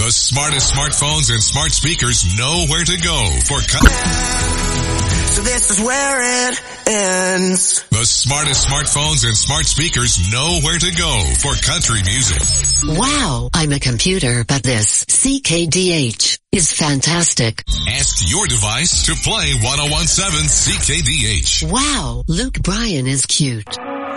The smartest smartphones and smart speakers know where to go for So this is where it ends. The smartest smartphones and smart speakers know where to go for country music. Wow, I'm a computer, but this CKDH is fantastic. Ask your device to play 1017 CKDH. Wow, Luke Bryan is cute.